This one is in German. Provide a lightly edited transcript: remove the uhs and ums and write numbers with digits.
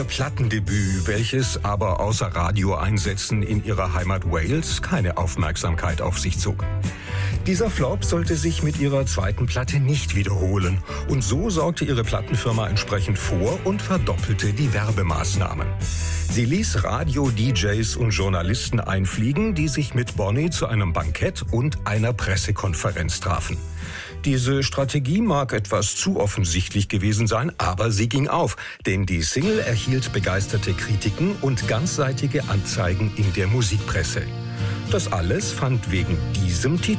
Plattendebüt, welches aber außer Radioeinsätzen in ihrer Heimat Wales keine Aufmerksamkeit auf sich zog. Dieser Flop sollte sich mit ihrer zweiten Platte nicht wiederholen und so sorgte ihre Plattenfirma entsprechend vor und verdoppelte die Werbemaßnahmen. Sie ließ Radio-DJs und Journalisten einfliegen, die sich mit Bonnie zu einem Bankett und einer Pressekonferenz trafen. Diese Strategie mag etwas zu offensichtlich gewesen sein, aber sie ging auf, denn die Single erhielt begeisterte Kritiken und ganzseitige Anzeigen in der Musikpresse. Das alles fand wegen diesem Titel